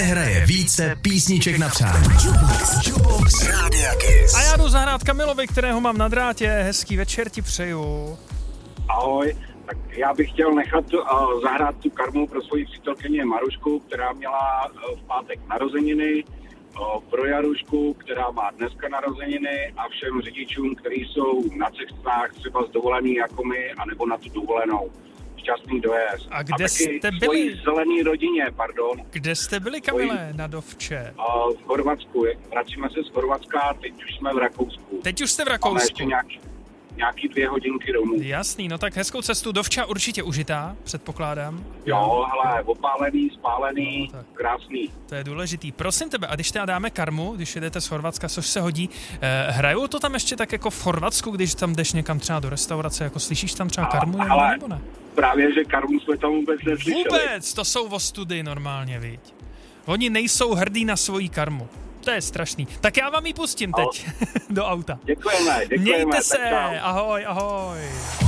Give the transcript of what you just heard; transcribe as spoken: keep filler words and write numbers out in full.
hraje více písniček na přání. Jukebox. Jukebox Rádia Kiss. A já jdu zahrát Kamilovi, kterého mám na drátě. Hezký večer ti přeju. Ahoj, tak já bych chtěl nechat uh, zahrát tu karmu pro svoji přítelkyni Marušku, která měla uh, v pátek narozeniny, uh, pro Jarušku, která má dneska narozeniny a všem řidičům, kteří jsou na cestách třeba z dovolený jako my, anebo na tu dovolenou. Šťastný dojezd. A kde a taky jste byli? svojí zelený rodině, pardon. Kde jste byli, Kamile, na dovče? Uh, v Chorvatsku. Vracíme se z Chorvatska, teď už jsme v Rakousku. Teď už jste v Máme Rakousku. ještě nějaký, nějaký dvě hodinky domů. Jasný, no tak hezkou cestu. Dovča určitě užitá, předpokládám. Jo, hele, opálený, spálený, No, tak. krásný. To je důležitý. Prosím tebe, a když teda dáme karmu, když jedete z Chorvatska, což se hodí, eh, hrajou to tam ještě tak jako v Chorvatsku, když tam jdeš někam třeba do restaurace, jako slyšíš tam třeba karmu, nebo, ale nebo ne? právě, že karmu jsme tam vůbec neslyšeli. Vůbec, to jsou ostudy normálně, viď. Oni nejsou hrdí na svoji karmu. To je strašný. Tak já vám ji pustím teď do auta. Děkujeme, děkujeme. Mějte tak se, čau. ahoj, ahoj.